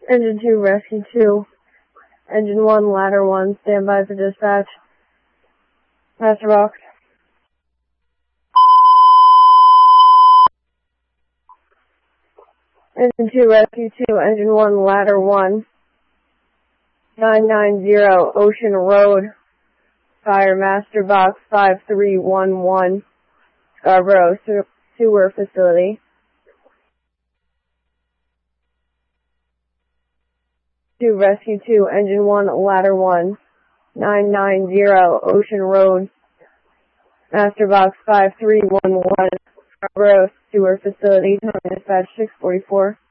Engine 2, Rescue 2. Engine 1, Ladder 1, stand by for dispatch. Master box. Engine 2, Rescue 2, Engine 1, Ladder 1. 990 Ocean Road. Fire Master Box 5311. Scarborough Sewer Facility. Rescue 2, Engine 1, Ladder 1. 990 Ocean Road. Master Box 5311. Scarborough Sewer Facility. Dispatch 644.